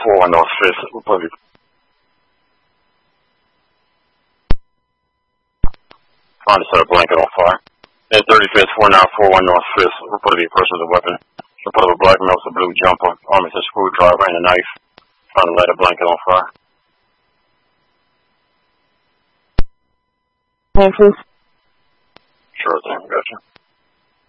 4941 North 5th. Reported. Trying to set a blanket on fire. At 35th, 4941 North 5th. Reported a person with a weapon. Reported a black male with a blue jumper. Armed with a screwdriver and a knife. Trying to light a blanket on fire. Please. Sure thing, gotcha.